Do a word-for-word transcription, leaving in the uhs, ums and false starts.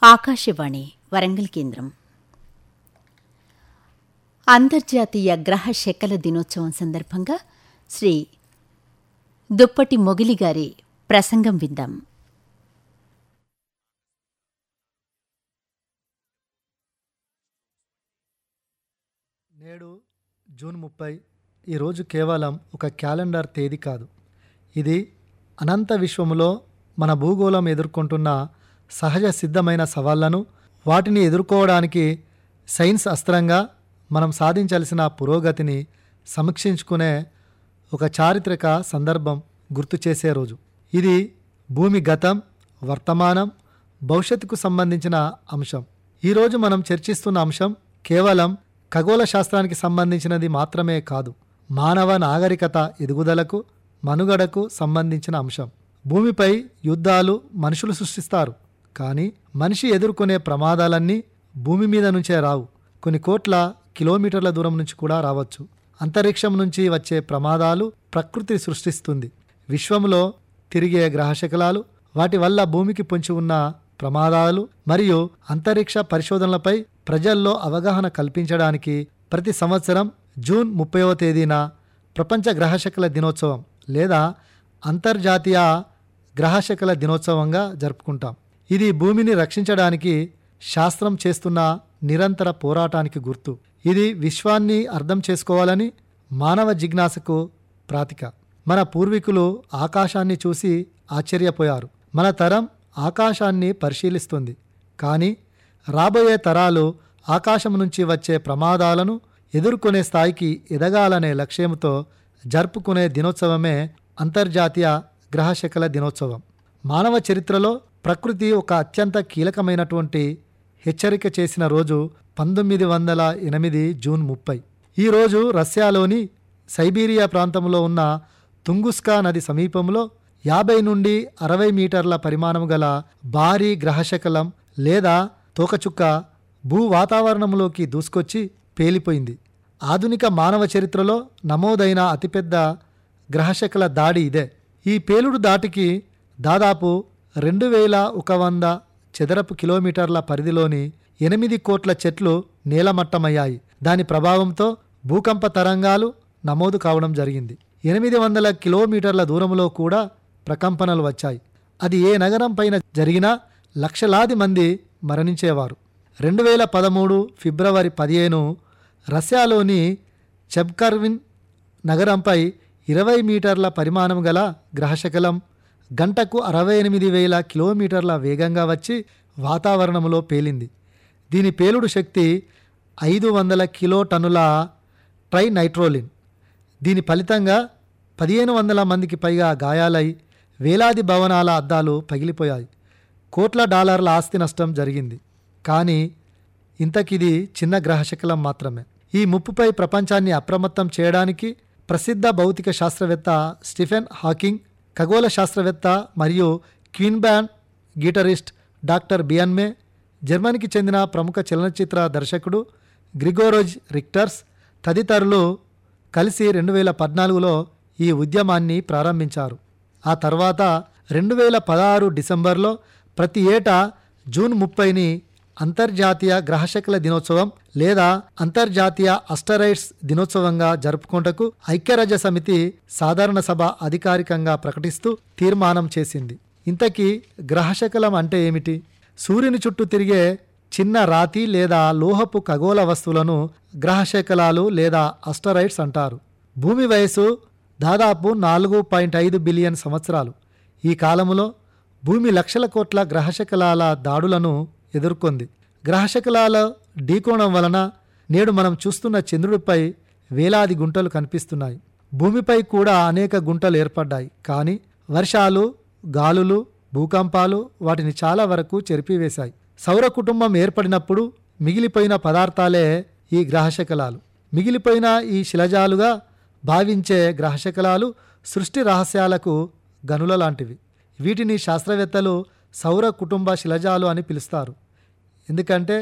ఆకాశవాణి వరంగల్ కేంద్రం. అంతర్జాతీయ గ్రహ శకల దినోత్సవం సందర్భంగా శ్రీ దుప్పటి మొగిలి గారి ప్రసంగం విందాం. నేడు జూన్ ముప్పై. ఈరోజు కేవలం ఒక క్యాలెండర్ తేదీ కాదు. ఇది అనంత విశ్వములో మన భూగోళం ఎదుర్కొంటున్న సహజ సిద్ధమైన సవాళ్లను, వాటిని ఎదుర్కోవడానికి సైన్స్ అస్త్రంగా మనం సాధించాల్సిన పురోగతిని సమీక్షించుకునే ఒక చారిత్రక సందర్భం గుర్తు చేసే రోజు. ఇది భూమి గతం, వర్తమానం, భవిష్యత్తుకు సంబంధించిన అంశం. ఈరోజు మనం చర్చిస్తున్న అంశం కేవలం ఖగోళ శాస్త్రానికి సంబంధించినది మాత్రమే కాదు, మానవ నాగరికత ఎదుగుదలకు, మనుగడకు సంబంధించిన అంశం. భూమిపై యుద్ధాలు మనుషులు సృష్టిస్తారు, కానీ మనిషి ఎదుర్కొనే ప్రమాదాలన్నీ భూమి మీద నుంచే రావు. కొన్ని కోట్ల కిలోమీటర్ల దూరం నుంచి కూడా రావచ్చు. అంతరిక్షం నుంచి వచ్చే ప్రమాదాలు ప్రకృతి సృష్టిస్తుంది. విశ్వంలో తిరిగే గ్రహశకలాలు, వాటి వల్ల భూమికి పొంచి ఉన్న ప్రమాదాలు మరియు అంతరిక్ష పరిశోధనలపై ప్రజల్లో అవగాహన కల్పించడానికి ప్రతి సంవత్సరం జూన్ ముప్పైవ తేదీన ప్రపంచ గ్రహశకల దినోత్సవం లేదా అంతర్జాతీయ గ్రహశకల దినోత్సవంగా జరుపుకుంటాం. ఇది భూమిని రక్షించడానికి శాస్త్రం చేస్తున్న నిరంతర పోరాటానికి గుర్తు. ఇది విశ్వాన్ని అర్థం చేసుకోవాలని మానవ జిజ్ఞాసకు ప్రాతిక. మన పూర్వీకులు ఆకాశాన్ని చూసి ఆశ్చర్యపోయారు. మన తరం ఆకాశాన్ని పరిశీలిస్తుంది, కానీ రాబోయే తరాలు ఆకాశం నుంచి వచ్చే ప్రమాదాలను ఎదుర్కొనే స్థాయికి ఎదగాలనే లక్ష్యంతో జరుపుకునే దినోత్సవమే అంతర్జాతీయ గ్రహశకల దినోత్సవం. మానవ చరిత్రలో ప్రకృతి ఒక అత్యంత కీలకమైనటువంటి హెచ్చరిక చేసిన రోజు పంతొమ్మిది వందల ఎనిమిది జూన్ ముప్పై. ఈ రోజు రష్యాలోని సైబీరియా ప్రాంతంలో ఉన్న తుంగుస్కా నది సమీపంలో యాభై నుండి అరవై మీటర్ల పరిమాణం గల భారీ గ్రహశకలం లేదా తోకచుక్క భూ వాతావరణంలోకి దూసుకొచ్చి పేలిపోయింది. ఆధునిక మానవ చరిత్రలో నమోదైన అతిపెద్ద గ్రహశకల దాడి ఇదే. ఈ పేలుడు దాటికి దాదాపు రెండు వేల ఒక వంద చదరపు కిలోమీటర్ల పరిధిలోని ఎనిమిది కోట్ల చెట్లు నేలమట్టమయ్యాయి. దాని ప్రభావంతో భూకంప తరంగాలు నమోదు కావడం జరిగింది. ఎనిమిది వందల కిలోమీటర్ల దూరంలో కూడా ప్రకంపనలు వచ్చాయి. అది ఏ నగరం పైన జరిగినా లక్షలాది మంది మరణించేవారు. రెండు వేల పదమూడు ఫిబ్రవరి పదిహేను రష్యాలోని చెబ్కర్విన్ నగరంపై ఇరవై మీటర్ల పరిమాణం గల గ్రహశకలం గంటకు అరవై ఎనిమిది వేల కిలోమీటర్ల వేగంగా వచ్చి వాతావరణంలో పేలింది. దీని పేలుడు శక్తి ఐదు వందల కిలో టన్నుల ట్రైనైట్రోలిన్. దీని ఫలితంగా పదిహేను వందల మందికి పైగా గాయాలై వేలాది భవనాల అద్దాలు పగిలిపోయాయి. కోట్ల డాలర్ల ఆస్తి నష్టం జరిగింది. కానీ ఇంతకిది చిన్న గ్రహశకలం మాత్రమే. ఈ ముప్పుపై ప్రపంచాన్ని అప్రమత్తం చేయడానికి ప్రసిద్ధ భౌతిక శాస్త్రవేత్త స్టీఫెన్ హాకింగ్, ఖగోళ శాస్త్రవేత్త మరియు క్వీన్ బ్యాండ్ గిటారిస్ట్ డాక్టర్ బియన్మే, జర్మనీకి చెందిన ప్రముఖ చలనచిత్ర దర్శకుడు గ్రిగోరోజ్ రిక్టర్స్ తదితరులు కలిసి రెండు వేల పద్నాలుగులో ఈ ఉద్యమాన్ని ప్రారంభించారు. ఆ తర్వాత రెండు వేల పదహారు డిసెంబర్లో ప్రతి ఏటా జూన్ ముప్పైని అంతర్జాతీయ గ్రహశకల దినోత్సవం లేదా అంతర్జాతీయ అస్టరాయిడ్స్ దినోత్సవంగా జరుపుకుంటకు ఐక్యరాజ్య సమితి సాధారణ సభ అధికారికంగా ప్రకటిస్తూ తీర్మానం చేసింది. ఇంతకీ గ్రహశకలం అంటే ఏమిటి? సూర్యుని చుట్టూ తిరిగే చిన్న రాతి లేదా లోహపు ఖగోళ వస్తువులను గ్రహశకలాలు లేదా అస్టరాయిడ్స్ అంటారు. భూమి వయసు దాదాపు నాలుగు పాయింట్ ఐదు బిలియన్ సంవత్సరాలు. ఈ కాలంలో భూమి లక్షల కోట్ల గ్రహశకలాల దాడులను ఎదుర్కొంది. గ్రహశకలాల ఢీకోణం వలన నేడు మనం చూస్తున్న చంద్రుడిపై వేలాది గుంటలు కనిపిస్తున్నాయి. భూమిపై కూడా అనేక గుంటలు ఏర్పడ్డాయి. కానీ వర్షాలు, గాలులు, భూకంపాలు వాటిని చాలా వరకు చెరిపివేశాయి. సౌర కుటుంబం ఏర్పడినప్పుడు మిగిలిపోయిన పదార్థాలే ఈ గ్రహశకలాలు. మిగిలిపోయిన ఈ శిలజాలుగా భావించే గ్రహశకలాలు సృష్టి రహస్యాలకు గనుల లాంటివి. వీటిని శాస్త్రవేత్తలు సౌర కుటుంబ శిలజాలు అని పిలుస్తారు. ఎందుకంటే